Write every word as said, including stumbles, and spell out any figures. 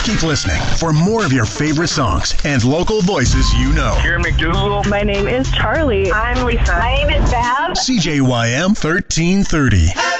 Keep listening for more of your favorite songs and local voices you know. Karen McDougal. My name is Charlie. I'm Lisa. My name is Bab. C J Y M thirteen thirty.